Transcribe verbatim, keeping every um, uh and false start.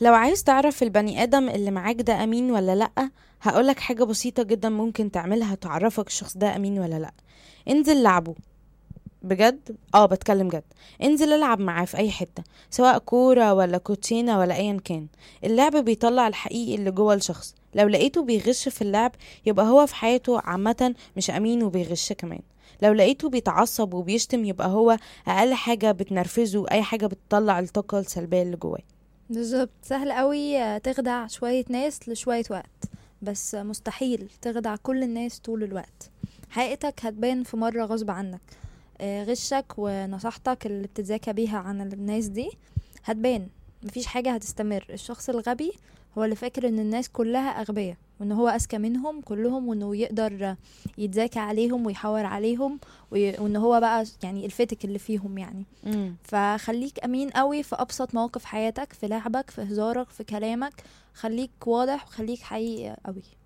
لو عايز تعرف البني آدم اللي معاك ده أمين ولا لأ، هقولك حاجة بسيطة جدا ممكن تعملها تعرفك الشخص ده أمين ولا لأ. انزل لعبه. بجد اه بتكلم جد. انزل العب معاه في اي حتة، سواء كورة ولا كوتشينة ولا ايا كان. اللعب بيطلع الحقيقي اللي جوه الشخص. لو لقيته بيغش في اللعب، يبقى هو في حياته عامة مش امين وبيغش كمان. لو لقيته بيتعصب وبيشتم، يبقى هو اقل حاجة بتنرفزه، اي حاجة بتطلع الطاقة السلبية اللي جواه. بالظبط، سهل قوي آه، تخدع شوية ناس لشوية وقت، بس آه، مستحيل تخدع كل الناس طول الوقت. حقيقتك هتبان في مرة غصب عنك. آه، غشك ونصيحتك اللي بتتذاكى بيها عن الناس دي هتبان. مفيش حاجة هتستمر. الشخص الغبي هو اللي فاكر ان الناس كلها اغبياء، وان هو اذكى منهم كلهم، وانه يقدر آه، يتذاكى عليهم ويحاور عليهم، وي- وان هو بقى يعني الفتك اللي فيهم يعني. مم. فخليك امين قوي في ابسط مواقف حياتك، في لعبك، في هزارك، في كلامك. خليك واضح وخليك حقيقي قوي.